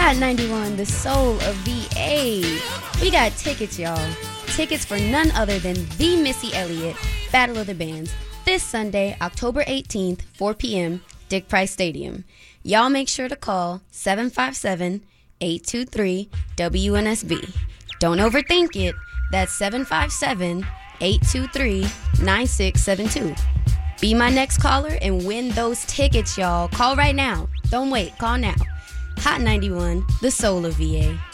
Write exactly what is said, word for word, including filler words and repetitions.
Hot ninety-one, the soul of V A. We got tickets, y'all. Tickets for none other than the Missy Elliott Battle of the Bands this Sunday, October eighteenth, four p.m., Dick Price Stadium. Y'all make sure to call seven five seven, eight two three, W N S B. Don't overthink it. That's seven five seven, eight two three, nine six seven two. Be my next caller and win those tickets, y'all. Call right now. Don't wait. Call now. Hot ninety-one, the soul of V A.